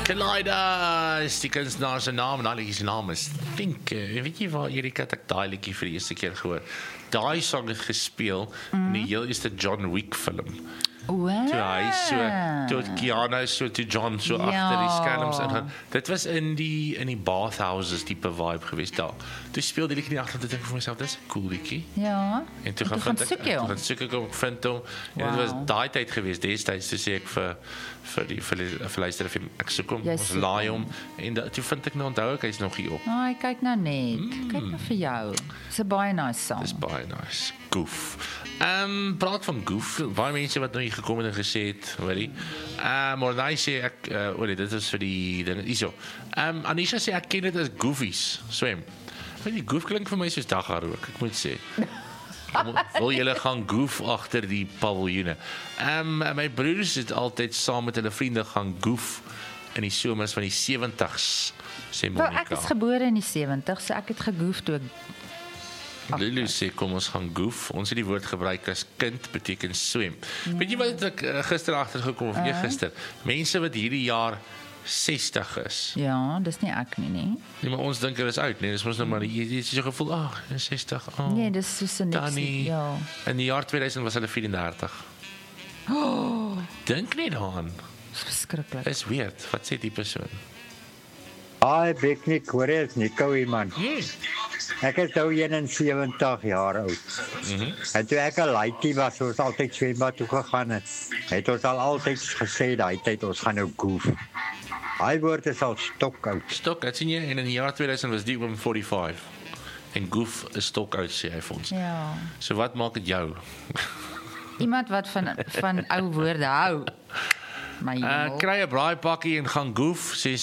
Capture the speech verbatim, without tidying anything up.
Kaleida is die kunstenaar se naam en daai liedjie se naam is Think. Weet jy waar Erika het ek daai liedjie vir die eerste keer gehoor? Daai song het gespeel mm. in die heel eerste John Wick film. Wow. Toe hy so, toe Keanu so, toe John so ja. agter die skerms ingaan. Dit was in die in die bathhouses tipe vibe geweest daar. Toe speel die liedjie in die agtergrond, ek dink vir myself, dis 'n cool liedjie. Ja. En toe gaan vind ek, toe gaan soek ek op vind hom. En dit was daai tyd geweest, destyds toe sê ek vir vir die vir die vir luister vir ek soek hom, ons laai hom en da, toe vind ek nou onthou ek hy's nog hier op. Ai, kyk nou net. Mm. Kyk nou vir jou. Dis 'n baie nice song. Dis baie nice. Goof. Ehm um, praat van goof, baie mense wat nou hier gekom het en gesê het, hoorie. Ehm uh, maar nou sê ek uh, oor dit is vir die ding hierso. Ehm um, Anisha sê ek ken dit as goofies, swem. Weet jy, goof klink vir my soos daggarook, ek moet sê. Wil julle gaan goof agter die paviljoene? Ehm um, my broers het altyd saam met hulle vriende gaan goof in die somers van die sewenties, sê Monica. Wel, ek is gebore in die sewentig, so ek het gegoof toe ek Lulu sê kom ons gaan goof. Ons het die woord gebruik as kind beteken swem. Ja. Weet jy wat ek uh, gister agtergekom of uh. gister? Mense wat hierdie jaar sestig is. Ja, dis nie ek nie, nee. Nee, maar ons dink dit is oud, nee, dis mos nou maar jy het so gevoel, ag, ah, sestig. Oh, nee, dis so so niks. Ja. In die jaar tweeduisend was hulle vierendertig. Oh, dink net daaraan. Dis verskriklik. Is weird. Wat sê die persoon? Ai, ek nie hoor is nie, kou man. Hmm. Ek is nou eenensewentig jaar oud. Mm-hmm. En toe ek 'n laaitjie was, ons altyd swembad toe gegaan het, het ons al altyd gesê daai tyd ons gaan nou goof. Hy woord is al stokoud. Stok, dit sien jy, en in die jaar tweeduisend was die oom vyfenveertig. En goof is stokoud, sê hy vir ons. Ja. So wat maak dit jou? Iemand wat van van ou woorde hou. Uh, kry 'n braaipakkie en gaan goof, sê